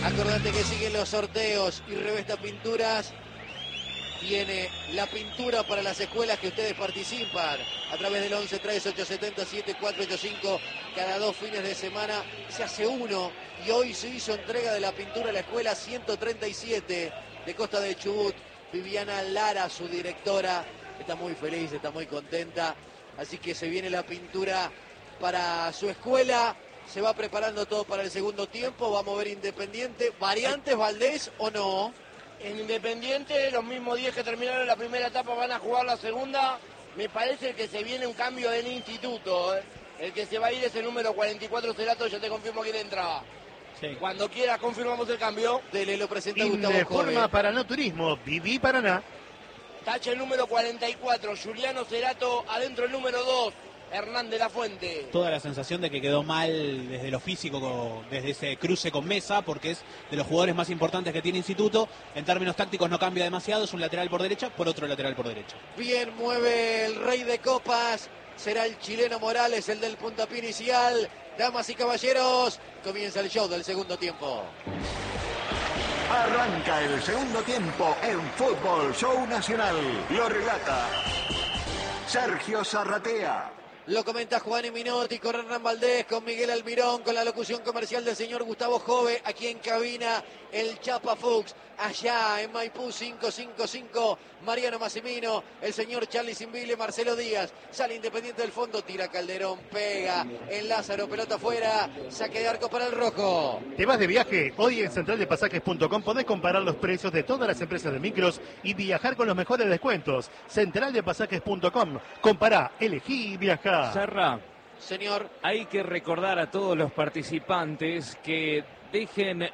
Acordate que siguen los sorteos y Revesta Pinturas tiene la pintura para las escuelas que ustedes participan a través del 11 3870 7485. Cada 2 fines de semana se hace uno y hoy se hizo entrega de la pintura a la escuela 137 de Costa de Chubut. Viviana Lara, su directora, está muy feliz, está muy contenta, así que se viene la pintura para su escuela. Se va preparando todo para el segundo tiempo. Vamos a ver Independiente. ¿Variantes, Valdés, o no? En Independiente, los mismos 10 que terminaron la primera etapa van a jugar la segunda. Me parece que se viene un cambio del instituto. El que se va a ir es el número 44, Cerato. Ya te confirmo quién entra. Sí. Cuando quieras confirmamos el cambio. Dele, lo presenta Gustavo Informa Jove. Paraná Turismo, Viví Paraná. Tacha el número 44, Juliano Cerato. Adentro el número 2. Hernán de la Fuente. Toda la sensación de que quedó mal desde lo físico, desde ese cruce con Mesa, porque es de los jugadores más importantes que tiene Instituto. En términos tácticos no cambia demasiado, es un lateral por derecha, por otro lateral por derecha. Bien, mueve el rey de copas. Será el chileno Morales, el del puntapié inicial. Damas y caballeros, comienza el show del segundo tiempo. Arranca el segundo tiempo en Fútbol Show Nacional. Lo relata Sergio Zarratea. Lo comenta Juan Minotti con Hernán Valdés, con Miguel Almirón, con la locución comercial del señor Gustavo Jove, aquí en cabina el Chapa Fuchs, allá en Maipú 555, Mariano Massimino, el señor Charlie Simbile, Marcelo Díaz, sale Independiente del fondo, tira Calderón, pega en Lázaro, pelota afuera, saque de arco para el rojo. ¿Te vas de viaje? Hoy en centraldepasajes.com podés comparar los precios de todas las empresas de micros y viajar con los mejores descuentos. Centraldepasajes.com, compará, elegí y viajá. Serra, señor, hay que recordar a todos los participantes que dejen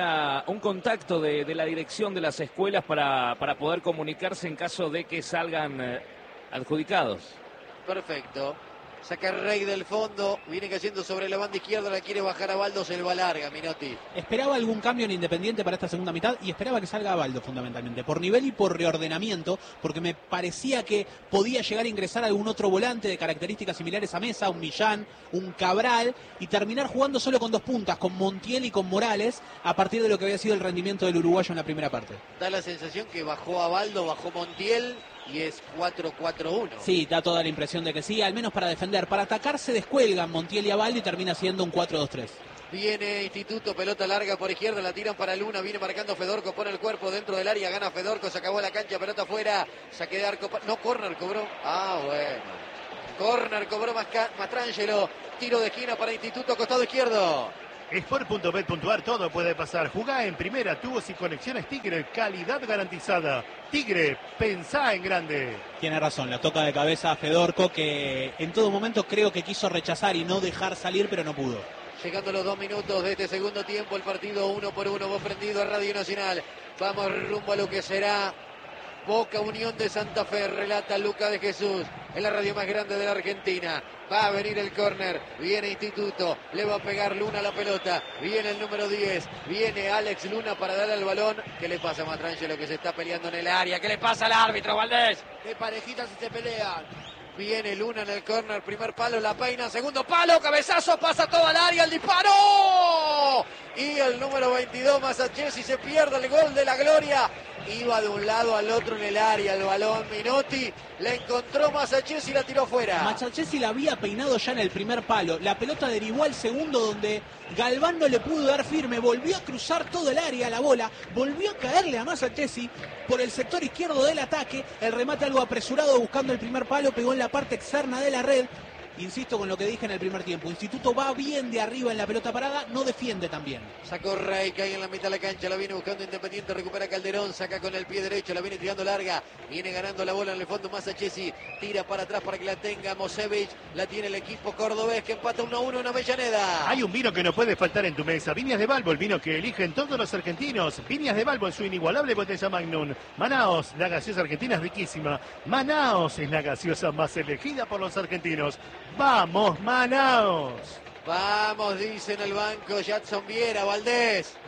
un contacto de la dirección de las escuelas para poder comunicarse en caso de que salgan adjudicados. Perfecto. Saca Rey del fondo, viene cayendo sobre la banda izquierda, la quiere bajar a Baldo, se va larga, Minotti. Esperaba algún cambio en Independiente para esta segunda mitad y esperaba que salga Baldo fundamentalmente, por nivel y por reordenamiento, porque me parecía que podía llegar a ingresar algún otro volante de características similares a Mesa, un Millán, un Cabral, y terminar jugando solo con 2 puntas, con Montiel y con Morales, a partir de lo que había sido el rendimiento del uruguayo en la primera parte. Da la sensación que bajó a Baldo, bajó Montiel y es 4-4-1. Sí, da toda la impresión de que sí, al menos para defender. Para atacar se descuelgan Montiel y Abaldo y termina siendo un 4-2-3. Viene Instituto, pelota larga por izquierda, la tiran para Luna, viene marcando Fedorco, pone el cuerpo dentro del área, gana Fedorco, se acabó la cancha, pelota afuera, saque de arco, no, córner cobró, bueno, córner cobró Mastrangelo, tiro de esquina para Instituto, costado izquierdo. Sport.bet.ar, todo puede pasar. Jugá en primera, tubos y conexiones Tigre, calidad garantizada. Tigre, pensá en grande. Tiene razón, la toca de cabeza a Fedorco, que en todo momento creo que quiso rechazar y no dejar salir, pero no pudo. Llegando los 2 minutos de este segundo tiempo, el partido 1-1, vos prendido a Radio Nacional. Vamos rumbo a lo que será Boca Unión de Santa Fe, relata Luca de Jesús, en la radio más grande de la Argentina. Va a venir el córner, viene Instituto, le va a pegar Luna a la pelota, viene el número 10, viene Alex Luna para darle al balón. ¿Qué le pasa a Mastrangelo que se está peleando en el área? ¿Qué le pasa al árbitro, Valdés? De parejitas y se pelean. Viene Luna en el córner, primer palo, la peina, segundo palo, cabezazo, pasa todo al área, el disparo. Y el número 22, Masachesi, se pierde el gol de la gloria. Iba de un lado al otro en el área, el balón Minotti, la encontró Masachesi y la tiró fuera. Masachesi la había peinado ya en el primer palo, la pelota derivó al segundo donde Galván no le pudo dar firme, volvió a cruzar todo el área la bola, volvió a caerle a Masachesi por el sector izquierdo del ataque, el remate algo apresurado buscando el primer palo, pegó en la parte externa de la red. Insisto con lo que dije en el primer tiempo, Instituto va bien de arriba en la pelota parada, no defiende tan bien. Sacó Rey, cae en la mitad de la cancha, la viene buscando Independiente, recupera Calderón, saca con el pie derecho, la viene tirando larga, viene ganando la bola en el fondo Masachesi, tira para atrás para que la tenga Mosevich, la tiene el equipo cordobés que empata 1-1 en Avellaneda. Hay un vino que no puede faltar en tu mesa, Viñas de Balbo, el vino que eligen todos los argentinos. Viñas de Balbo en su inigualable botella Magnum. Manaos, la gaseosa argentina es riquísima. Manaos es la gaseosa más elegida por los argentinos. ¡Vamos, Manaos! Vamos, dice en el banco Jadson Viera, Valdés.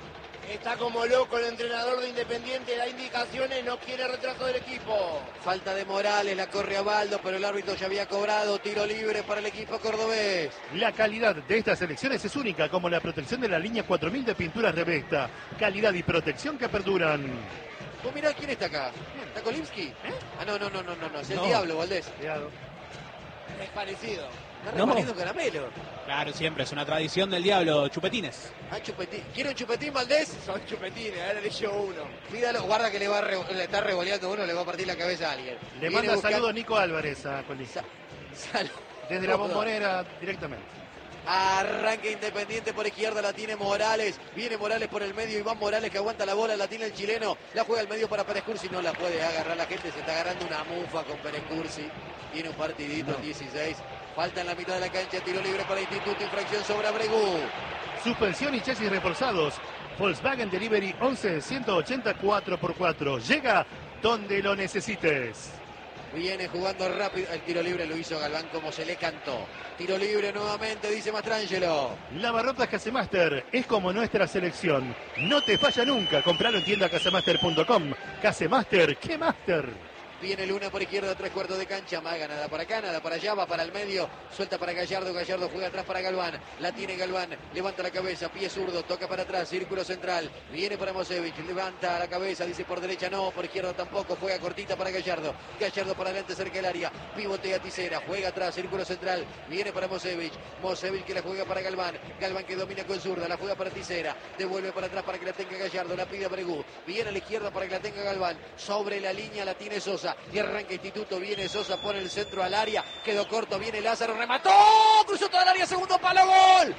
Está como loco el entrenador de Independiente, da indicaciones, no quiere retraso del equipo. Falta de Morales, la corre a Baldo, pero el árbitro ya había cobrado. Tiro libre para el equipo cordobés. La calidad de estas selecciones es única, como la protección de la línea 4000 de pinturas Revesta. Calidad y protección que perduran. Vos mirá quién está acá. ¿Está Kolimski? Ah, no, es el Diablo, Valdés. Es parecido. Está repartiendo caramelo. Claro, siempre, es una tradición del Diablo, chupetines. Ah, chupetín. ¿Quiere un chupetín, Valdés? Son chupetines, ahora le llevo uno. Pídalo, guarda que le está revoleando uno, le va a partir la cabeza a alguien. Le manda saludos Nico Álvarez a Kolimski. Desde la Bombonera directamente. Arranca Independiente por izquierda, la tiene Morales. Viene Morales por el medio, Iván Morales que aguanta la bola, la tiene el chileno. La juega al medio para Pérez Cursi, no la puede agarrar la gente. Se está agarrando una mufa con Pérez Cursi. Tiene un partidito en 16. Falta en la mitad de la cancha, tiro libre para Instituto, infracción sobre Abregu. Suspensión y chasis reforzados. Volkswagen Delivery 11-180 4x4. Llega donde lo necesites. Viene jugando rápido. El tiro libre lo hizo Galván como se le cantó. Tiro libre nuevamente, dice Mastrangelo. Lavarropas Casemaster es como nuestra selección. No te falla nunca. Compralo en tienda casemaster.com. Casemaster, ¿qué master? Viene Luna por izquierda, 3/4 de cancha. Maga, nada para acá, nada para allá, va para el medio. Suelta para Gallardo, Gallardo juega atrás para Galván. La tiene Galván, levanta la cabeza, pie zurdo, toca para atrás, círculo central. Viene para Mosevich, levanta la cabeza, dice por derecha no, por izquierda tampoco. Juega cortita para Gallardo. Gallardo para adelante, cerca del área. Pivotea Tisera, juega atrás, círculo central. Viene para Mosevich. Mosevich que la juega para Galván. Galván que domina con zurda, la juega para Tisera. Devuelve para atrás para que la tenga Gallardo, la pide a Bregú. Viene a la izquierda para que la tenga Galván. Sobre la línea la tiene Sosa. Y arranca Instituto, viene Sosa, pone el centro al área, quedó corto, viene Lázaro, remató, cruzó toda el área, segundo palo, gol,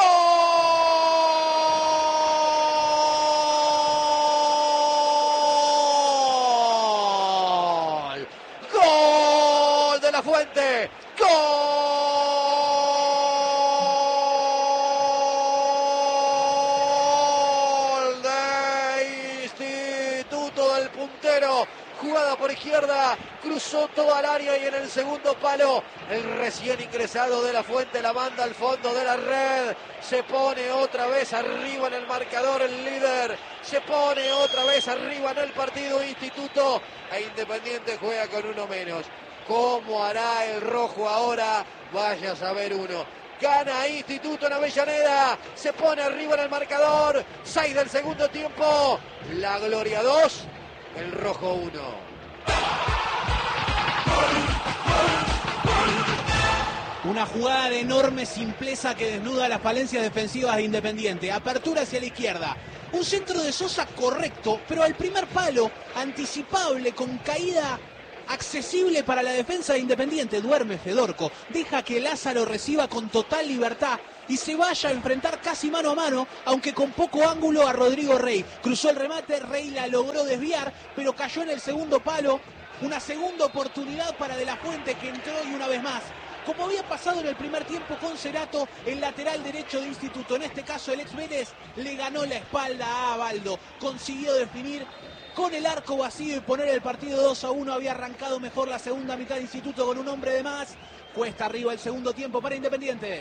gol de La Fuente, gol de Instituto del puntero. Jugada por izquierda, cruzó toda el área y en el segundo palo el recién ingresado de La Fuente la manda al fondo de la red. Se pone otra vez arriba en el marcador el líder. Se pone otra vez arriba en el partido Instituto. E Independiente juega con uno menos. ¿Cómo hará el rojo ahora? Vaya a saber uno. Gana Instituto en Avellaneda. Se pone arriba en el marcador. 6 del segundo tiempo. La Gloria 2. El rojo 1. Una jugada de enorme simpleza que desnuda las falencias defensivas de Independiente. Apertura hacia la izquierda. Un centro de Sosa correcto, pero al primer palo, anticipable, con caída accesible para la defensa de Independiente. Duerme Fedorco. Deja que Lázaro reciba con total libertad y se vaya a enfrentar casi mano a mano, aunque con poco ángulo, a Rodrigo Rey. Cruzó el remate, Rey la logró desviar, pero cayó en el segundo palo. Una segunda oportunidad para De La Fuente, que entró y una vez más, como había pasado en el primer tiempo con Cerato, el lateral derecho de Instituto, en este caso el ex Vélez, le ganó la espalda a Baldo. Consiguió definir con el arco vacío y poner el partido 2-1. Había arrancado mejor la segunda mitad de Instituto con un hombre de más. Cuesta arriba el segundo tiempo para Independiente.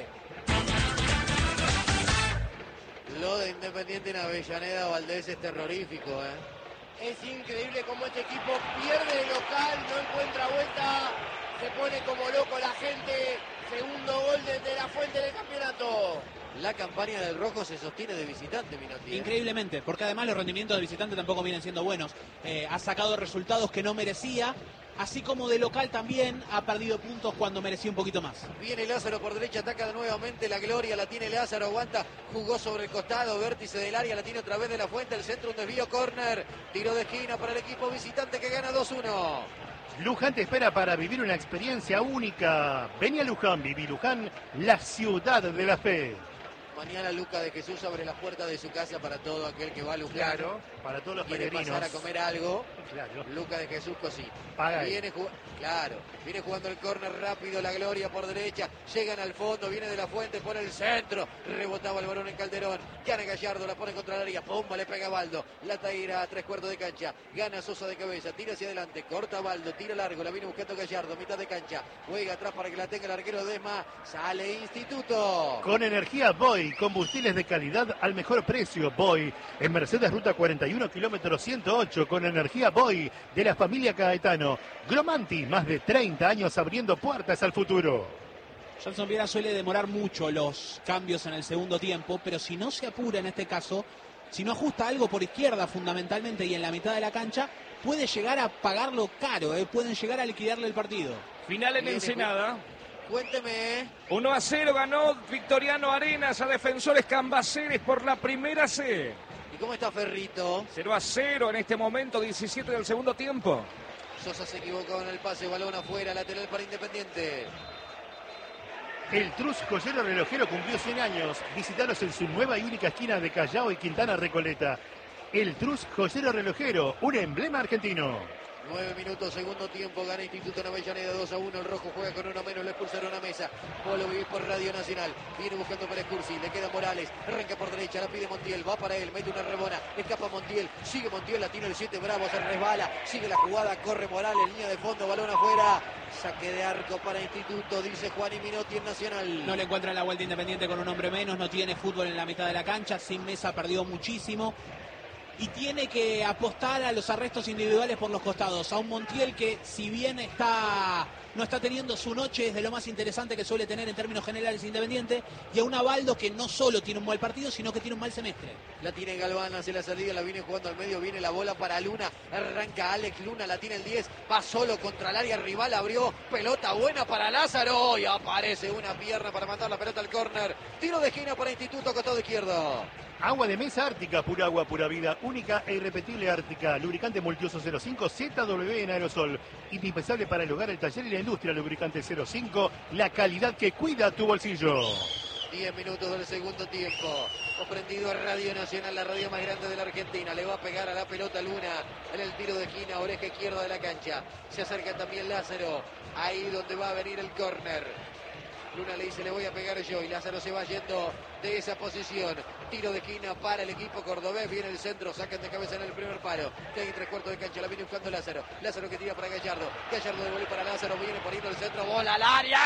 Lo de Independiente en Avellaneda, Valdés, es terrorífico, Es increíble cómo este equipo pierde de local, no encuentra vuelta, se pone como loco la gente. Segundo gol de La Fuente del campeonato. La campaña del rojo se sostiene de visitante, Minotti. Increíblemente, porque además los rendimientos de visitante tampoco vienen siendo buenos. Ha sacado resultados que no merecía. Así como de local también ha perdido puntos cuando merecía un poquito más. Viene Lázaro por derecha, ataca nuevamente la Gloria, la tiene Lázaro, aguanta, jugó sobre el costado, vértice del área, la tiene otra vez de La Fuente, el centro, un desvío, córner, tiro de esquina para el equipo visitante que gana 2-1. Luján te espera para vivir una experiencia única. Vení a Luján, viví Luján, la ciudad de la fe. Mañana Luca de Jesús abre las puertas de su casa para todo aquel que va a Luján. Claro, para todos los quiere peregrinos. Pasar a comer algo. Claro. Luca de Jesús cocina. Paga viene jugando el córner rápido, la Gloria por derecha, llegan al fondo, viene de La Fuente por el centro, rebotaba el balón en Calderón, gana Gallardo, la pone contra el área, pumba, le pega a Baldo, la tira a 3/4 de cancha, gana Sosa de cabeza, tira hacia adelante, corta Baldo, tira largo, la viene buscando Gallardo, mitad de cancha, juega atrás para que la tenga el arquero Desma, sale Instituto. Con energía Boy, Boy, combustibles de calidad al mejor precio. Boy, en Mercedes Ruta 41, kilómetro 108, con energía Boy, de la familia Caetano. Gromanti, más de 30 años abriendo puertas al futuro. Johnson Viera suele demorar mucho los cambios en el segundo tiempo, pero si no se apura en este caso, si no ajusta algo por izquierda fundamentalmente y en la mitad de la cancha, puede llegar a pagarlo caro, pueden llegar a liquidarle el partido. Final en Ensenada. Cuénteme. 1-0 ganó Victoriano Arenas a Defensores Cambaceres por la primera C. ¿Y cómo está Ferrito? 0-0 en este momento, 17 del segundo tiempo. Sosa se equivocó en el pase, balón afuera, lateral para Independiente. El Trus Joyero Relojero cumplió 100 años. Visitaros en su nueva y única esquina de Callao y Quintana Recoleta. El Trus Joyero Relojero, un emblema argentino. 9 minutos, segundo tiempo, gana Instituto en Avellaneda 2-1, el rojo juega con uno menos, lo expulsaron a Mesa. Vos lo vivís por Radio Nacional, viene buscando para Escursi, le queda Morales, arranca por derecha, la pide Montiel, va para él, mete una rebona, escapa Montiel, sigue Montiel, la tiene el 7 Bravo, se resbala, sigue la jugada, corre Morales, línea de fondo, balón afuera, saque de arco para Instituto, dice Juan y Minotti en Nacional. No le encuentra la vuelta Independiente con un hombre menos, no tiene fútbol en la mitad de la cancha, sin Mesa perdió muchísimo. Y tiene que apostar a los arrestos individuales por los costados. A un Montiel que, si bien no está teniendo su noche, es de lo más interesante que suele tener en términos generales Independiente. Y a un Abaldo que no solo tiene un mal partido, sino que tiene un mal semestre. La tiene Galván, hace la salida, la viene jugando al medio, viene la bola para Luna. Arranca Alex Luna, la tiene el 10. Va solo contra el área rival, abrió. Pelota buena para Lázaro. Y aparece una pierna para mandar la pelota al córner. Tiro de esquina para Instituto, costado izquierdo. Agua de mesa Ártica, pura agua, pura vida, única e irrepetible Ártica. Lubricante multiuso 05 ZW en aerosol. Indispensable para el hogar, el taller y la industria. Lubricante 05, la calidad que cuida tu bolsillo. 10 minutos del segundo tiempo. Comprendido a Radio Nacional, la radio más grande de la Argentina. Le va a pegar a la pelota Luna en el tiro de esquina, oreja izquierda de la cancha. Se acerca también Lázaro, ahí donde va a venir el córner. Luna le dice, le voy a pegar yo, y Lázaro se va yendo de esa posición. Tiro de esquina para el equipo cordobés, viene el centro, sacan de cabeza en el primer palo. Que hay 3/4 de cancha, la viene buscando Lázaro. Lázaro que tira para Gallardo. Gallardo devuelve para Lázaro, viene poniendo el centro, bola al área.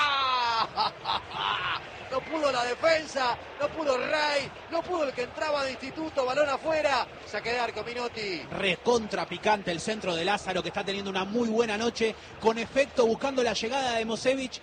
No pudo la defensa, no pudo Rey, no pudo el que entraba de Instituto, balón afuera. Saque de arco, Minotti. Recontra picante el centro de Lázaro, que está teniendo una muy buena noche, con efecto buscando la llegada de Mosevich.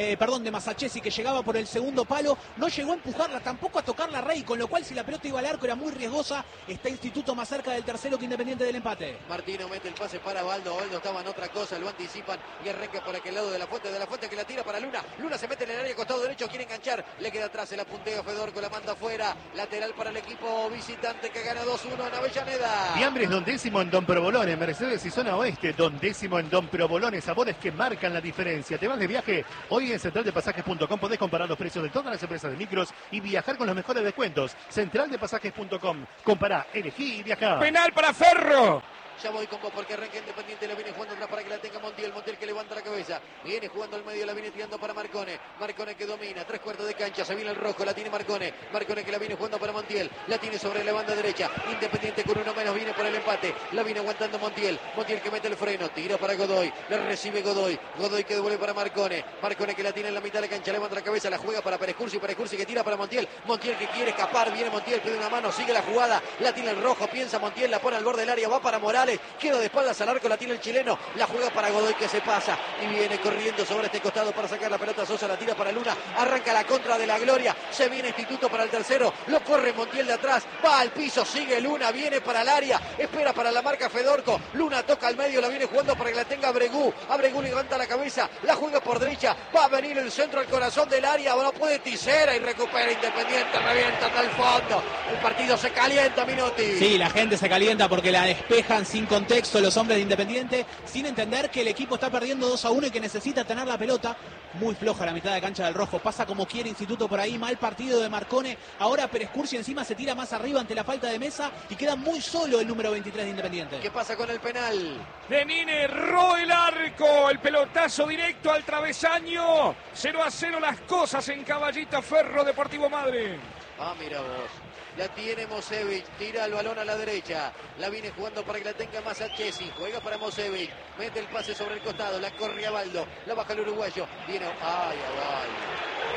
De Masachesi, que llegaba por el segundo palo, no llegó a empujarla, tampoco a tocarla Rey, con lo cual si la pelota iba al arco era muy riesgosa. Está Instituto más cerca del tercero que Independiente del empate. Martino mete el pase para Baldo, Baldo estaba en otra cosa, lo anticipan y arranca por aquel lado de la fuente que la tira para Luna. Luna se mete en el área, costado derecho, quiere enganchar, le queda atrás, se la puntea Fedorco, la manda afuera, lateral para el equipo visitante que gana 2-1 en Avellaneda. Fiambres Don Décimo en Don Provolone, Mercedes y zona oeste. Don Décimo en Don Provolone, sabores que marcan la diferencia. ¿Te vas de viaje? Hoy en centraldepasajes.com podés comparar los precios de todas las empresas de micros y viajar con los mejores descuentos. Centraldepasajes.com. Compará, elegí y viajá. Penal para Ferro. Ya voy con vos porque arranca Independiente, la viene jugando atrás para que la tenga Montiel, Montiel que levanta la cabeza, viene jugando al medio, la viene tirando para Marcone, Marcone que domina, 3/4 de cancha, se viene el rojo, la tiene Marcone, Marcone que la viene jugando para Montiel, la tiene sobre la banda derecha, Independiente con uno menos, viene por el empate, la viene aguantando Montiel, Montiel que mete el freno, tira para Godoy, la recibe Godoy, Godoy que devuelve para Marcone, Marcone que la tiene en la mitad de la cancha, levanta la cabeza, la juega para Perescursi que tira para Montiel, Montiel que quiere escapar, viene Montiel, pide una mano, sigue la jugada, la tiene el rojo, piensa Montiel, la pone al borde del área, va para Morales, queda de espaldas al arco, la tiene el chileno, la juega para Godoy que se pasa y viene corriendo sobre este costado para sacar la pelota. Sosa la tira para Luna, arranca la contra de la Gloria, se viene Instituto para el tercero, lo corre Montiel de atrás, va al piso, sigue Luna, viene para el área, espera para la marca Fedorco, Luna toca al medio, la viene jugando para que la tenga Abregú levanta la cabeza, la juega por derecha, va a venir el centro al corazón del área, no puede Tisera y recupera Independiente, revienta hasta el fondo, el partido se calienta, Minotti. Sí, la gente se calienta porque la despejan sin contexto los hombres de Independiente, sin entender que el equipo está perdiendo 2-1 y que necesita tener la pelota. Muy floja la mitad de cancha del rojo, pasa como quiere Instituto por ahí, mal partido de Marcone, ahora Perescursi encima se tira más arriba ante la falta de Mesa y queda muy solo el número 23 de Independiente. ¿Qué pasa con el penal? Lenine erró el arco, el pelotazo directo al travesaño, 0-0 las cosas en Caballito Ferro Deportivo Madre. Ah, mira vos. La tiene Mosevich, tira el balón a la derecha, la viene jugando para que la tenga Masachesi, juega para Mosevich, mete el pase sobre el costado, la corre a Baldo, la baja el uruguayo, viene, ay,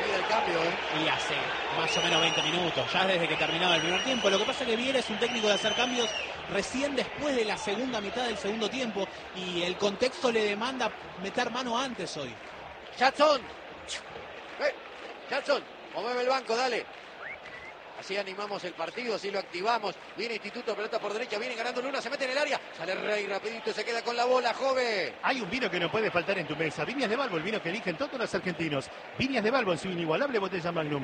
pide el cambio, Y hace más o menos 20 minutos, ya desde que terminaba el primer tiempo. Lo que pasa es que Viera es un técnico de hacer cambios recién después de la segunda mitad del segundo tiempo y el contexto le demanda meter mano antes hoy. Jackson. Jackson, moveme el banco, dale. Así animamos el partido, así lo activamos. Viene Instituto, pelota por derecha, viene ganando Luna, se mete en el área. Sale Rey rapidito, se queda con la bola, Jove. Hay un vino que no puede faltar en tu mesa. Viñas de Balbo, el vino que eligen todos los argentinos. Viñas de Balbo en su inigualable botella Magnum.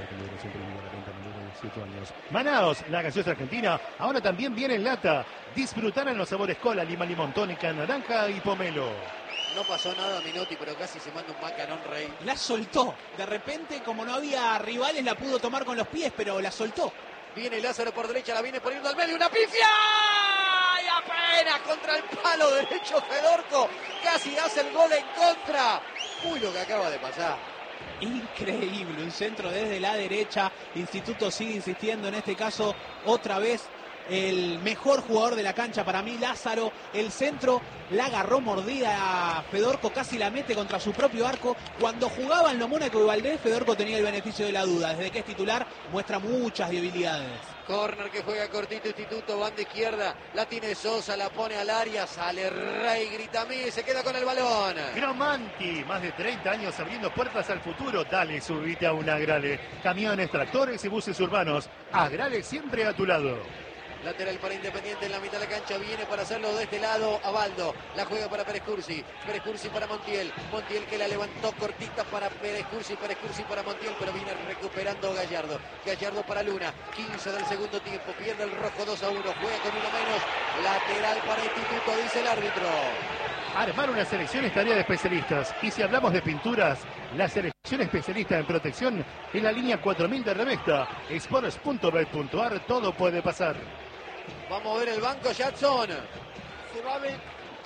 Manaos, la gaseosa argentina, ahora también viene en lata. Disfrutarán los sabores cola, lima, limón, tónica, naranja y pomelo. No pasó nada Minotti, pero casi se manda un macanón Rey. La soltó. De repente, como no había rivales, la pudo tomar con los pies, pero la soltó. Viene Lázaro por derecha, la viene poniendo al medio, una pifia. Y apenas contra el palo derecho Fedorco. Casi hace el gol en contra. Uy, lo que acaba de pasar. Increíble, un centro desde la derecha. Instituto sigue insistiendo, en este caso, otra vez. El mejor jugador de la cancha para mí, Lázaro. El centro la agarró mordida a Fedorco, casi la mete contra su propio arco. Cuando jugaban lo Mónaco y Valdés, Fedorco tenía el beneficio de la duda. Desde que es titular, muestra muchas debilidades. Corner que juega cortito Instituto, banda izquierda. La tiene Sosa, la pone al área. Sale Rey, grita a mí, se queda con el balón. Cromanti, más de 30 años abriendo puertas al futuro. Dale, subite a un Agrale. Camiones, tractores y buses urbanos. Agrale siempre a tu lado. Lateral para Independiente en la mitad de la cancha. Viene para hacerlo de este lado Abaldo. La juega para Pérez Cursi. Pérez Cursi para Montiel. Montiel que la levantó cortita para Pérez Cursi. Pérez Cursi para Montiel. Pero viene recuperando Gallardo. Gallardo para Luna. 15 del segundo tiempo. Pierde el rojo 2-1. Juega con uno menos. Lateral para Instituto, dice el árbitro. Armar una selección es tarea de especialistas. Y si hablamos de pinturas, la selección especialista en protección en la línea 4000 de Revesta. Sports.bet.ar, todo puede pasar. Vamos a ver el banco, Jackson. Se va a ver.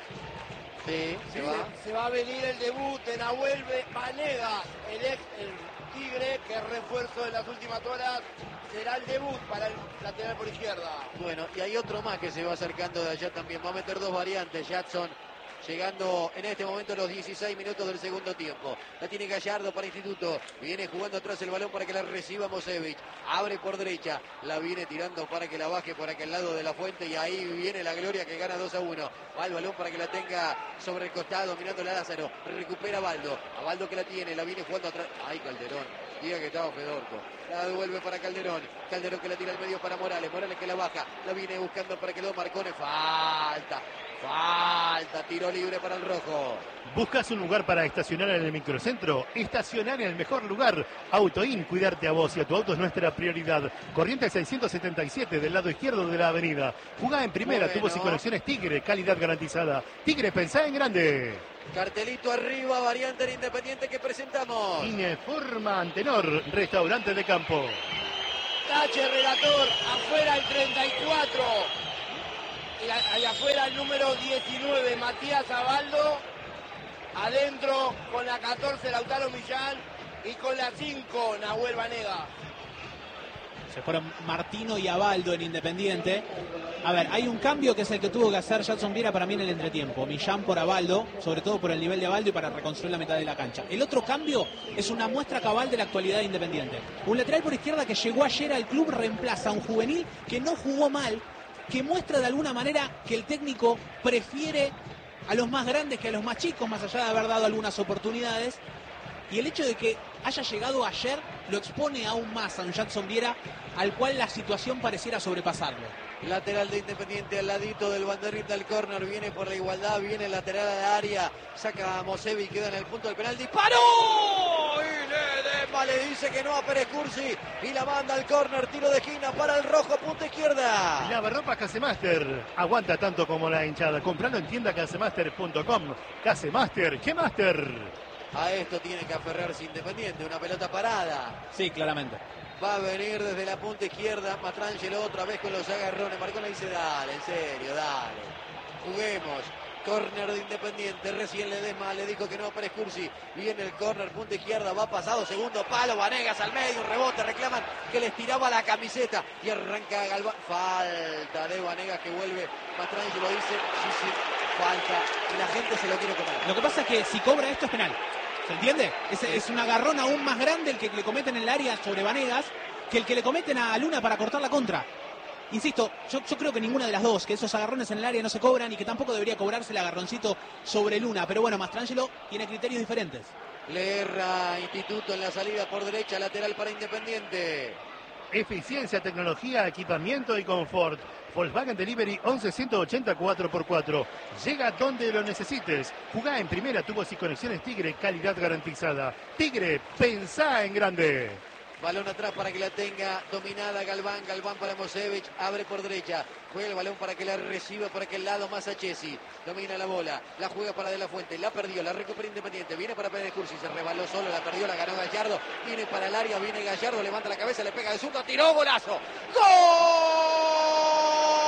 Sí, Se va a venir el debut de Nahuel Vanegas, el Tigre, que es refuerzo de las últimas horas. Será el debut para el lateral por izquierda. Bueno, y hay otro más que se va acercando de allá también. Va a meter dos variantes, Jackson. Llegando en este momento los 16 minutos del segundo tiempo. La tiene Gallardo para Instituto. Viene jugando atrás el balón para que la reciba Mosevich. Abre por derecha. La viene tirando para que la baje por aquel lado de la fuente. Y ahí viene la Gloria que gana 2-1. Va el balón para que la tenga sobre el costado. Mirando a Lázaro. Recupera a Baldo. A Baldo que la tiene. La viene jugando atrás. ¡Ay, Calderón! Diga que estaba Fedorco. La devuelve para Calderón. Calderón que la tira al medio para Morales. Morales que la baja. La viene buscando para que lo Marcone. Falta. Tiro libre para el rojo. ¿Buscas un lugar para estacionar en el microcentro? Estacionar en el mejor lugar. Autoin, cuidarte a vos y a tu auto es nuestra prioridad. Corriente 677 del lado izquierdo de la avenida. Jugá en primera, Bueno. tubos y conexiones Tigre, calidad garantizada. Tigre, pensá en grande. Cartelito arriba, variante de Independiente que presentamos. Ineforma Antenor, restaurante de campo. Tache, relator, afuera el 34. Y afuera el número 19, Matías Abaldo. Adentro con la 14, Lautaro Millán. Y con la 5, Nahuel Vanegas. Se fueron Martino y Abaldo en Independiente. A ver, hay un cambio que es el que tuvo que hacer Jackson Viera para mí en el entretiempo. Millán por Abaldo, sobre todo por el nivel de Abaldo y para reconstruir la mitad de la cancha. El otro cambio es una muestra cabal de la actualidad de Independiente. Un lateral por izquierda que llegó ayer al club reemplaza a un juvenil que no jugó mal, que muestra de alguna manera que el técnico prefiere a los más grandes que a los más chicos, más allá de haber dado algunas oportunidades. Y el hecho de que haya llegado ayer lo expone aún más a un Jackson Viera al cual la situación pareciera sobrepasarlo. Lateral de Independiente al ladito del banderín del córner. Viene por la igualdad, viene el lateral al área. Saca a Mosevi, queda en el punto del penal. ¡Disparó! Y Ledesma le dice que no a Pérez Cursi. Y la manda al córner, tiro de esquina para el rojo, punta izquierda. Lavarropas Casemaster. Aguanta tanto como la hinchada. Compralo en tienda casemaster.com. Casemaster, ¿qué master? A esto tiene que aferrarse Independiente. Una pelota parada. Sí, claramente. Va a venir desde la punta izquierda Mastrangelo otra vez con los agarrones. Marcona dice, dale, en serio, dale. Juguemos. Córner de Independiente. Recién Ledesma le dijo que no a Pérez Cursi. Viene el córner, punta izquierda. Va pasado, segundo palo. Vanegas al medio, un rebote. Reclaman que les tiraba la camiseta. Y arranca Galván. Falta de Vanegas que vuelve. Mastrangelo dice, sí, falta. Y la gente se lo quiere comer. Lo que pasa es que si cobra esto es penal. ¿Se entiende? Es un agarrón aún más grande el que le cometen en el área sobre Vanegas que el que le cometen a Luna para cortar la contra. Insisto, yo creo que ninguna de las dos, que esos agarrones en el área no se cobran y que tampoco debería cobrarse el agarroncito sobre Luna. Pero bueno, Mastrangelo tiene criterios diferentes. Le erra Instituto en la salida por derecha, lateral para Independiente. Eficiencia, tecnología, equipamiento y confort. Volkswagen Delivery 11-180 4x4. Llega donde lo necesites. Jugá en primera, tubos y conexiones Tigre, calidad garantizada. Tigre, pensá en grande. Balón atrás para que la tenga dominada Galván. Galván para Mosevich. Abre por derecha. Juega el balón para que la reciba por aquel lado más a Chesi. Domina la bola. La juega para De La Fuente. La perdió. La recupera Independiente. Viene para Pérez Cursi. Se rebaló solo. La perdió. La ganó Gallardo. Viene para el área. Viene Gallardo. Levanta la cabeza. Le pega de zurdo. Tiró. Golazo. ¡Gol!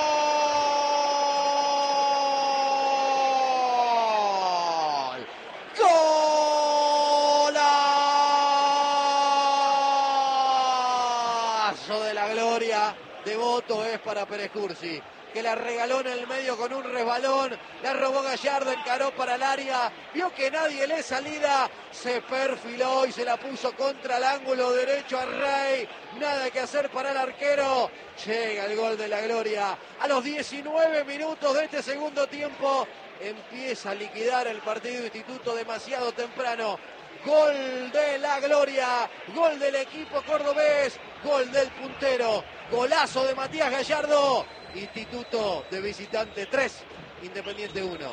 De la gloria de Voto es para Pérez Cursi, que la regaló en el medio con un resbalón, la robó Gallardo, encaró para el área, vio que nadie le salida, se perfiló y se la puso contra el ángulo derecho a Rey, nada que hacer para el arquero, llega el gol de la gloria, a los 19 minutos de este segundo tiempo, empieza a liquidar el partido Instituto demasiado temprano. Gol de la gloria, gol del equipo cordobés, gol del puntero, golazo de Matías Gallardo, Instituto de visitante 3, Independiente 1.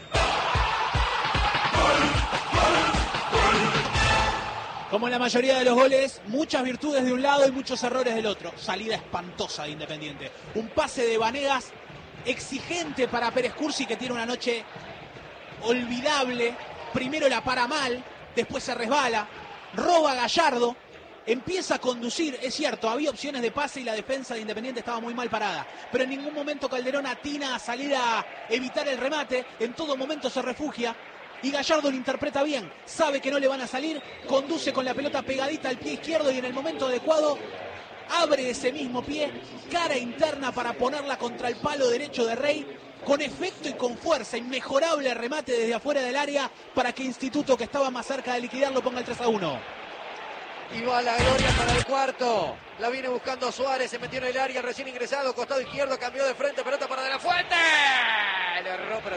Como en la mayoría de los goles, muchas virtudes de un lado y muchos errores del otro. Salida espantosa de Independiente. Un pase de Vanegas exigente para Pérez Cursi, que tiene una noche olvidable. Primero la para mal. Después se resbala, roba a Gallardo, empieza a conducir, es cierto, había opciones de pase y la defensa de Independiente estaba muy mal parada, pero en ningún momento Calderón atina a salir a evitar el remate, en todo momento se refugia y Gallardo lo interpreta bien, sabe que no le van a salir, conduce con la pelota pegadita al pie izquierdo y en el momento adecuado abre ese mismo pie, cara interna para ponerla contra el palo derecho de Rey, con efecto y con fuerza, inmejorable remate desde afuera del área para que Instituto, que estaba más cerca de liquidarlo, ponga el 3-1. Y va la gloria para el cuarto, la viene buscando Suárez, se metió en el área, recién ingresado, costado izquierdo, cambió de frente, pelota para De La Fuente, le erró pero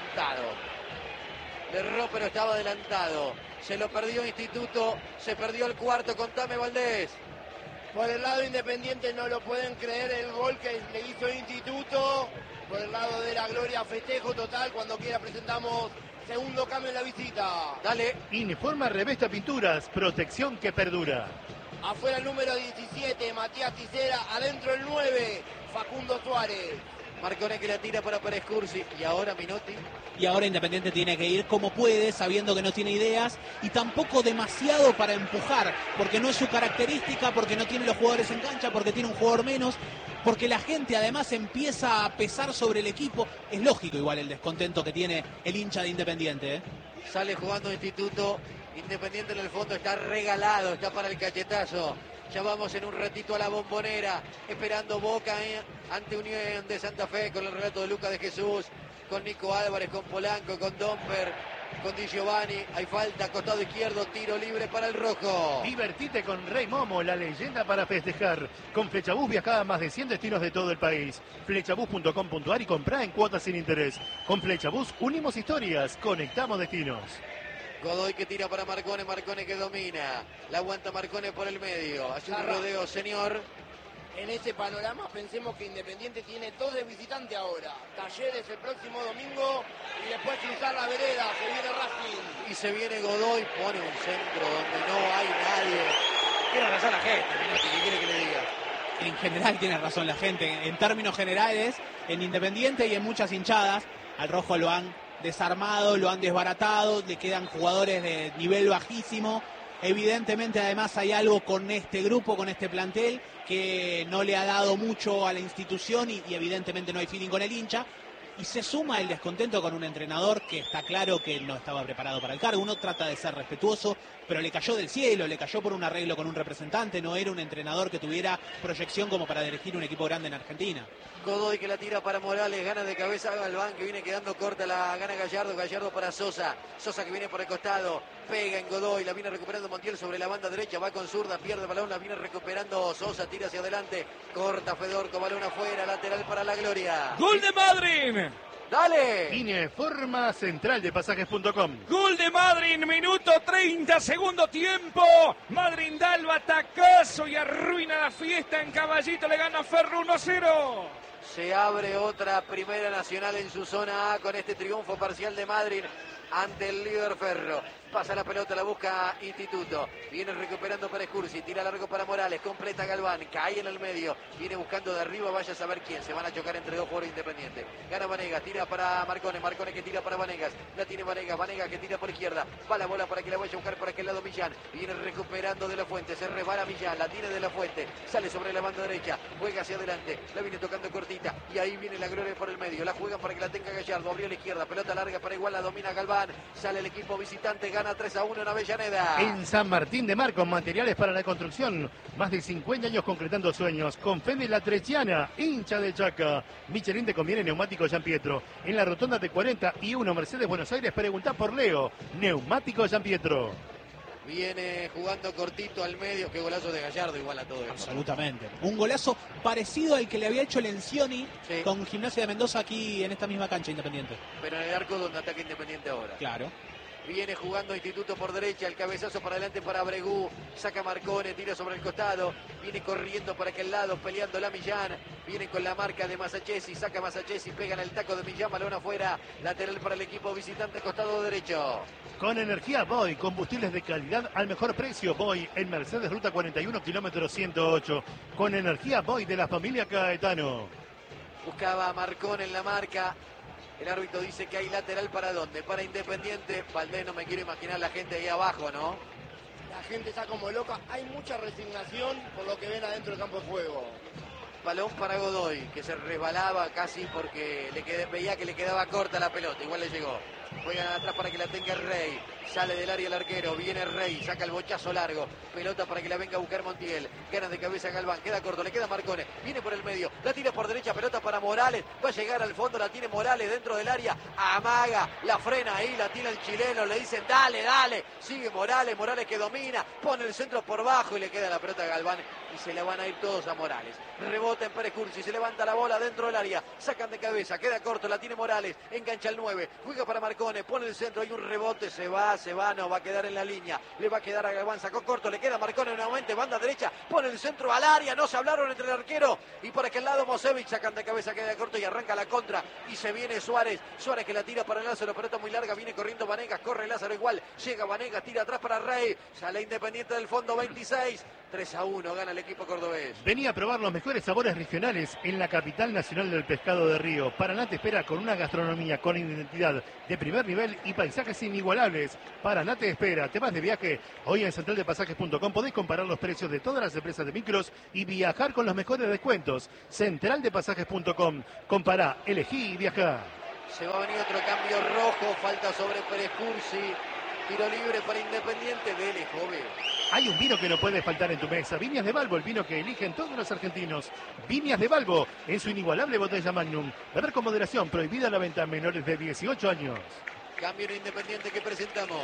estaba adelantado, se lo perdió Instituto, se perdió el cuarto, contame Valdés. Por el lado Independiente no lo pueden creer el gol que le hizo Instituto. Por el lado de la gloria, festejo total. Cuando quiera presentamos segundo cambio en la visita. Dale. Informa Revesta Pinturas, protección que perdura. Afuera el número 17, Matías Ticera. Adentro el 9, Facundo Suárez. Marcone que la tira para Pérez Cursi. Y ahora Minotti. Y ahora Independiente tiene que ir como puede, sabiendo que no tiene ideas y tampoco demasiado para empujar, porque no es su característica, porque no tiene los jugadores en cancha, porque tiene un jugador menos, porque la gente además empieza a pesar sobre el equipo. Es lógico igual el descontento que tiene el hincha de Independiente, ¿eh? Sale jugando Instituto. Independiente en el fondo está regalado, está para el cachetazo. Ya vamos en un ratito a la Bombonera, esperando Boca ante Unión de Santa Fe con el relato de Lucas de Jesús, con Nico Álvarez, con Polanco, con Domper, con Di Giovanni. Hay falta, costado izquierdo, tiro libre para el rojo. Divertite con Rey Momo, la leyenda para festejar. Con Flechabús viajá a más de 100 destinos de todo el país. Flechabús.com.ar y comprá en cuotas sin interés. Con Flechabús unimos historias, conectamos destinos. Godoy que tira para Marcone, Marcone que domina. La aguanta Marcone por el medio. Hace un rodeo, señor. En ese panorama pensemos que Independiente tiene 2 de visitante ahora. Talleres el próximo domingo y después cruzar la vereda, se viene Racing. Y se viene Godoy, pone un centro donde no hay nadie. Tiene razón la gente, Minotti, ¿qué quiere que le diga? En general tiene razón la gente, en términos generales, en Independiente y en muchas hinchadas, al rojo lo han desarmado, lo han desbaratado, le quedan jugadores de nivel bajísimo. Evidentemente además hay algo con este grupo, con este plantel, que no le ha dado mucho a la institución y evidentemente no hay feeling con el hincha. Y se suma el descontento con un entrenador que está claro que no estaba preparado para el cargo. Uno trata de ser respetuoso, pero le cayó del cielo, le cayó por un arreglo con un representante. No era un entrenador que tuviera proyección como para dirigir un equipo grande en Argentina. Godoy que la tira para Morales, gana de cabeza Galván, que viene quedando corta, la gana Gallardo, Gallardo para Sosa, Sosa que viene por el costado, pega en Godoy, la viene recuperando Montiel sobre la banda derecha, va con zurda, pierde el balón, la viene recuperando Sosa, tira hacia adelante, corta Fedorco, balón afuera, lateral para la gloria. ¡Gol de Madryn! ¡Dale! Línea forma central de pasajes.com. Gol de Madryn, minuto 30, segundo tiempo. Madryn da el batacazo y arruina la fiesta en Caballito, le gana Ferro 1-0. Se abre otra Primera Nacional en su zona A con este triunfo parcial de Madryn ante el líder Ferro. Pasa la pelota, la busca Instituto. Viene recuperando para Escursi, tira largo para Morales, completa Galván, cae en el medio. Viene buscando de arriba, vaya a saber quién. Se van a chocar entre dos jugadores independientes. Gana Vanegas, tira para Marcone, Marcone que tira para Vanegas. La tiene Vanegas, Vanegas que tira por izquierda. Va la bola para que la vaya a buscar por aquel lado Millán. Viene recuperando de la Fuente, se resbala Millán, la tiene de la Fuente. Sale sobre la banda derecha, juega hacia adelante. La viene tocando cortita y ahí viene la Gloria por el medio. La juegan para que la tenga Gallardo, abrió a la izquierda. Pelota larga para igual, la domina Galván. Sale el equipo visitante, gana 3-1 en Avellaneda. En San Martín de Mar, con materiales para la construcción. Más de 50 años concretando sueños. Con Fede La Trechiana, hincha de Chaca. Michelin te conviene neumático San Pietro. En la rotonda de 41 Mercedes Buenos Aires, preguntá por Leo. Neumático San Pietro. Viene jugando cortito al medio. Qué golazo de Gallardo, igual a todo esto. Absolutamente. Un golazo parecido al que le había hecho Lencioni Sí. con Gimnasia de Mendoza aquí en esta misma cancha Independiente. Pero en el arco donde ataca Independiente ahora. Claro. Viene jugando Instituto por derecha, el cabezazo para adelante para Bregú, saca Marcone, tira sobre el costado, viene corriendo para aquel lado, peleando la Millán, viene con la marca de Masachesi, saca Masachesi, pega en el taco de Millán, balón afuera, lateral para el equipo visitante, costado derecho. Con energía Boy, combustibles de calidad al mejor precio. Boy en Mercedes Ruta 41, kilómetro 108. Con energía Boy de la familia Caetano. Buscaba a Marcone en la marca. El árbitro dice que hay lateral para dónde, para Independiente. Valdés, no me quiero imaginar la gente ahí abajo, ¿no? La gente está como loca, hay mucha resignación por lo que ven adentro del campo de juego. Balón para Godoy, que se resbalaba casi porque veía que le quedaba corta la pelota, igual le llegó. Juegan atrás para que la tenga Rey, sale del área el arquero, viene Rey, saca el bochazo largo, pelota para que la venga a buscar Montiel, ganas de cabeza Galván, queda corto, le queda Marcone, viene por el medio, la tira por derecha, pelota para Morales, va a llegar al fondo, la tiene Morales dentro del área, amaga, la frena ahí, la tira el chileno, le dicen dale, dale, sigue Morales, Morales que domina, pone el centro por bajo y le queda la pelota a Galván y se le van a ir todos a Morales. Rebota en Pérez Cursi, se levanta la bola dentro del área, sacan de cabeza, queda corto, la tiene Morales, engancha el 9, juega para Marcone, pone el centro, hay un rebote, se va, no, va a quedar en la línea, le va a quedar a Galván, sacó corto, le queda Marcone nuevamente, banda derecha, pone el centro al área, no se hablaron entre el arquero y por aquel lado Mosevich, sacan de cabeza, queda corto y arranca la contra y se viene Suárez que la tira para Lázaro, pelota muy larga, viene corriendo Vanegas, corre Lázaro igual, llega Vanegas, tira atrás para Rey, sale Independiente del fondo 26, 3-1, gana el equipo cordobés. Venía a probar los mejores sabores regionales en la capital nacional del pescado de Río. Paraná te espera con una gastronomía con identidad de primer nivel y paisajes inigualables. Paraná te espera. ¿Te vas de viaje? Hoy en centraldepasajes.com podés comparar los precios de todas las empresas de micros y viajar con los mejores descuentos. Centraldepasajes.com. Compará, elegí y viajá. Se va a venir otro cambio rojo, falta sobre Pérez Cursi, tiro libre para Independiente, dele, joven. Hay un vino que no puede faltar en tu mesa. Viñas de Balbo, el vino que eligen todos los argentinos. Viñas de Balbo, en su inigualable botella Magnum. Beber con moderación, prohibida la venta a menores de 18 años. Cambio en Independiente que presentamos.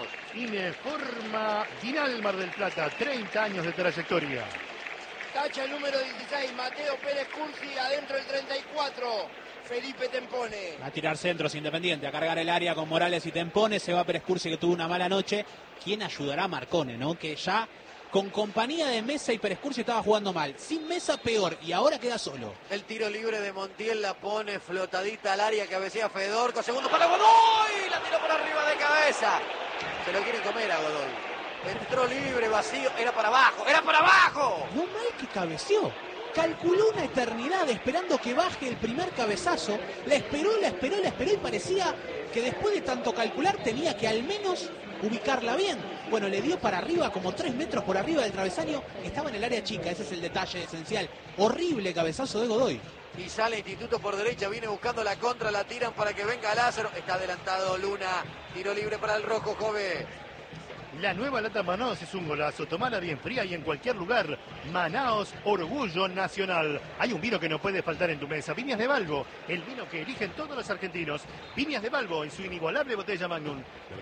Ineforma Final Mar del Plata, 30 años de trayectoria. Tacha el número 16, Mateo Pérez Cursi, adentro el 34. Felipe Tempone. Va a tirar centros Independiente, a cargar el área con Morales y Tempone. Se va Pérez Cursi, que tuvo una mala noche. ¿Quién ayudará a Marcone, no? Que ya con compañía de Mesa y Pérez Cursi estaba jugando mal. Sin Mesa peor y ahora queda solo. El tiro libre de Montiel la pone flotadita al área, cabecea Fedorco. Segundo para Godoy, la tiró por arriba de cabeza. Se lo quieren comer a Godoy. Entró libre, vacío, era para abajo, ¡era para abajo! Lo mal que cabeceó. Calculó una eternidad esperando que baje el primer cabezazo. La esperó y parecía que después de tanto calcular tenía que al menos ubicarla bien. Bueno, le dio para arriba, como 3 metros por arriba del travesaño. Estaba en el área chica, ese es el detalle esencial. Horrible cabezazo de Godoy. Y sale Instituto por derecha, viene buscando la contra, la tiran para que venga Lázaro. Está adelantado Luna, tiro libre para el rojo, Jove. La nueva lata Manaos es un golazo. Tomala bien fría y en cualquier lugar. Manaos, orgullo nacional. Hay un vino que no puede faltar en tu mesa. Viñas de Balbo, el vino que eligen todos los argentinos. Viñas de Balbo en su inigualable botella Magnum.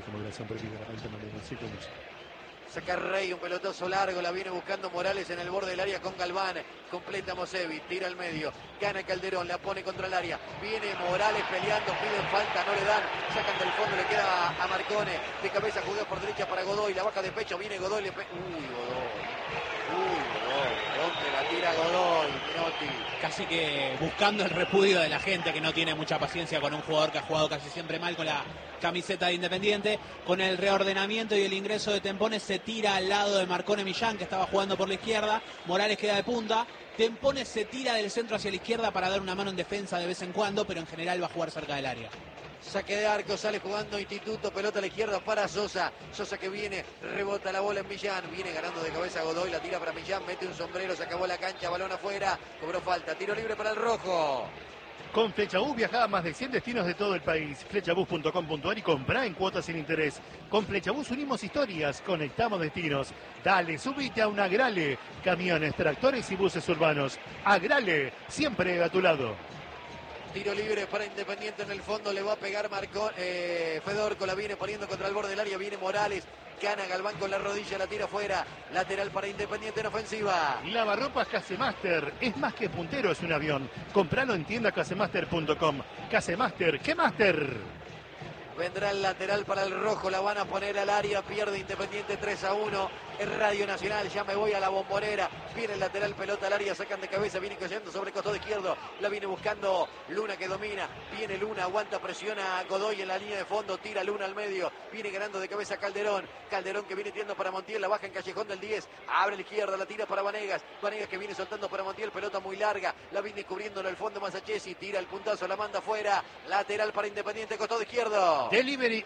Saca Rey, un pelotazo largo, la viene buscando Morales en el borde del área con Galván, completa Mosevic, tira al medio, gana Calderón, la pone contra el área, viene Morales peleando, piden falta, no le dan, sacan del fondo, le queda a Marcone, de cabeza jugó por derecha para Godoy, la baja de pecho, viene Godoy, ¿dónde la tira Godoy, Menotti? Casi que buscando el repudio de la gente que no tiene mucha paciencia con un jugador que ha jugado casi siempre mal con la camiseta de Independiente. Con el reordenamiento y el ingreso de Tempone se tira al lado de Marcone Millán, que estaba jugando por la izquierda. Morales queda de punta. Tempone se tira del centro hacia la izquierda para dar una mano en defensa de vez en cuando, pero en general va a jugar cerca del área. Saque de arco, sale jugando Instituto, pelota a la izquierda para Sosa. Sosa que viene, rebota la bola en Millán, viene ganando de cabeza Godoy, la tira para Millán, mete un sombrero, se acabó la cancha, balón afuera, cobró falta, tiro libre para el rojo. Con Flechabús viaja a más de 100 destinos de todo el país. Flechabús.com.ar y comprá en cuotas sin interés. Con Flechabús unimos historias, conectamos destinos. Dale, subite a un Agrale. Camiones, tractores y buses urbanos. Agrale, siempre a tu lado. Tiro libre para Independiente en el fondo, le va a pegar Fedorco, la viene poniendo contra el borde del área, viene Morales, gana Galván con la rodilla, la tira afuera, lateral para Independiente en ofensiva. Lavarropas Casemaster, es más que puntero, es un avión. Compralo en tiendacasemaster.com. Casemaster, ¿qué Master? Vendrá el lateral para el rojo, la van a poner al área, pierde Independiente 3-1, es Radio Nacional, ya me voy a la Bombonera, viene el lateral, pelota al área, sacan de cabeza, viene cayendo sobre el costado izquierdo, la viene buscando Luna que domina, viene Luna, aguanta, presiona a Godoy en la línea de fondo, tira Luna al medio, viene ganando de cabeza Calderón que viene tirando para Montiel, la baja en Callejón del 10, abre a la izquierda, la tira para Vanegas que viene soltando para Montiel, pelota muy larga, la viene cubriéndolo al fondo Masachesi, tira el puntazo, la manda afuera, lateral para Independiente, costado izquierdo. Delivery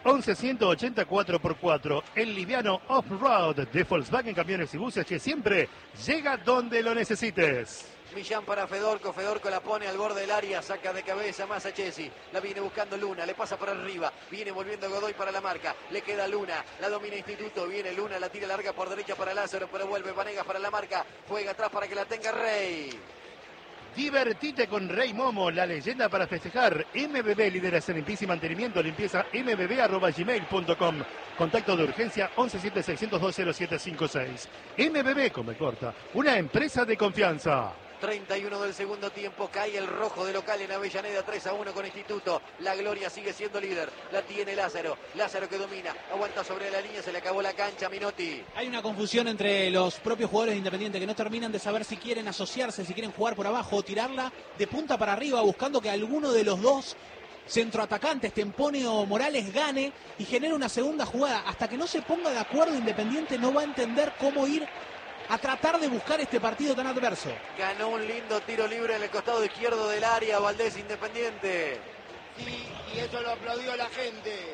11-180-4x4, el liviano off-road de Volkswagen Camiones y Buses que siempre llega donde lo necesites. Millán para Fedorco la pone al borde del área, saca de cabeza Masachesi, la viene buscando Luna, le pasa por arriba, viene volviendo Godoy para la marca, le queda Luna, la domina Instituto, viene Luna, la tira larga por derecha para Lázaro, pero vuelve Vanegas para la marca, juega atrás para que la tenga Rey. Divertite con Rey Momo, la leyenda para festejar. MBB, líderes en limpieza y mantenimiento, limpieza mbb@gmail.com. Contacto de urgencia 1176020756. MBB, come corta, una empresa de confianza. 31 del segundo tiempo, cae el rojo de local en Avellaneda, 3-1 con Instituto. La Gloria sigue siendo líder, la tiene Lázaro que domina, aguanta sobre la línea, se le acabó la cancha, Minotti. Hay una confusión entre los propios jugadores de Independiente que no terminan de saber si quieren asociarse, si quieren jugar por abajo o tirarla de punta para arriba, buscando que alguno de los dos centroatacantes, Tempone o Morales, gane y genere una segunda jugada. Hasta que no se ponga de acuerdo, Independiente no va a entender cómo ir a tratar de buscar este partido tan adverso. Ganó un lindo tiro libre en el costado izquierdo del área, Valdés Independiente. Sí, y eso lo aplaudió la gente.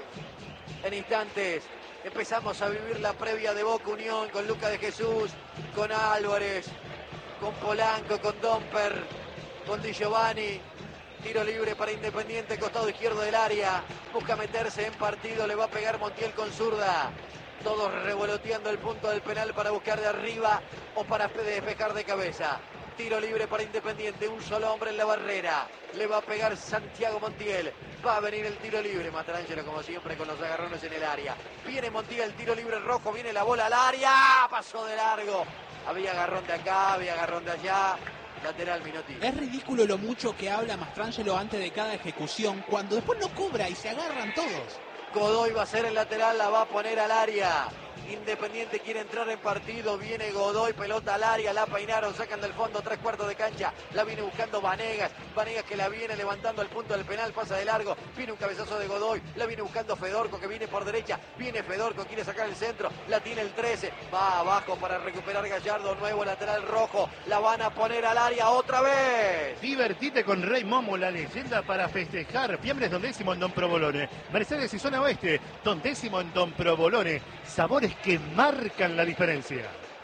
En instantes empezamos a vivir la previa de Boca Unión con Luca de Jesús, con Álvarez, con Polanco, con Domper, con Di Giovanni. Tiro libre para Independiente, costado izquierdo del área. Busca meterse en partido, le va a pegar Montiel con zurda. Todos revoloteando el punto del penal para buscar de arriba o para despejar de cabeza. Tiro libre para Independiente, un solo hombre en la barrera. Le va a pegar Santiago Montiel. Va a venir el tiro libre. Mastrangelo como siempre con los agarrones en el área. Viene Montiel, tiro libre rojo, viene la bola al área. Pasó de largo. Había agarrón de acá, había agarrón de allá. Lateral, Minotti. Es ridículo lo mucho que habla Mastrangelo antes de cada ejecución, cuando después no cobra y se agarran todos. Godoy va a ser el lateral, la va a poner al área. Independiente quiere entrar en partido, viene Godoy, pelota al área, la peinaron, sacan del fondo, 3/4 de cancha, la viene buscando Vanegas que la viene levantando al punto del penal, pasa de largo, viene un cabezazo de Godoy, la viene buscando Fedorco que viene por derecha, viene Fedorco, quiere sacar el centro, la tiene el 13, va abajo para recuperar Gallardo, nuevo lateral rojo, la van a poner al área otra vez. Divertite con Rey Momo, la leyenda para festejar. Fiambres Don Décimo en Don Provolone, Mercedes y Zona Oeste, Don Décimo en Don Provolone, sabores que marcan la diferencia.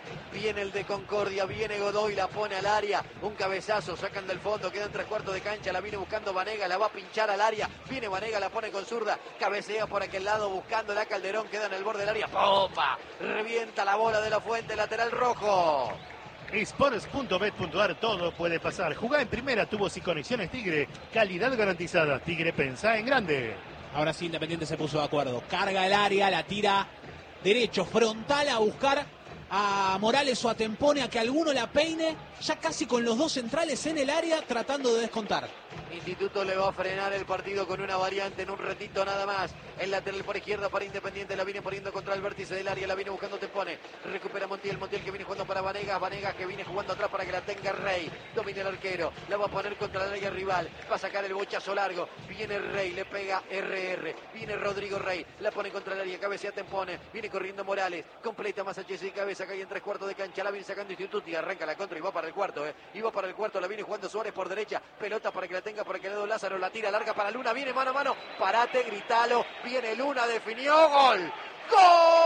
Viene el de Concordia, viene Godoy, la pone al área. Un cabezazo, sacan del fondo, quedan 3/4 de cancha. La viene buscando Vanega, la va a pinchar al área. Viene Vanega, la pone con zurda. Cabecea por aquel lado buscando la Calderón. Queda en el borde del área. ¡Pomba! Revienta la bola de la Fuente, lateral rojo. Sports.bet.ar, todo puede pasar. Jugá en primera, tubos y conexiones Tigre. Calidad garantizada. Tigre, pensá en grande. Ahora sí, Independiente se puso de acuerdo. Carga el área, la tira derecho, frontal a buscar a Morales o a Tempone, a que alguno la peine, ya casi con los dos centrales en el área tratando de descontar. Instituto le va a frenar el partido con una variante en un ratito nada más. El lateral por izquierda para Independiente, la viene poniendo contra el vértice del área, la viene buscando Tempone. Recupera Montiel que viene jugando para Vanegas que viene jugando atrás para que la tenga Rey. Domina el arquero, la va a poner contra el área rival, va a sacar el bochazo largo. Viene Rey, le pega RR, viene Rodrigo Rey, la pone contra el área, cabecea Tempone, viene corriendo Morales, completa más H y cabeza, cae en 3/4 de cancha, la viene sacando Instituto y arranca la contra y va para el cuarto, y va para el cuarto, la viene jugando Suárez por derecha, pelota para que la tenga por aquel lado Lázaro, la tira larga para Luna, viene mano a mano, parate, gritalo, viene Luna, definió, gol. ¡Gol!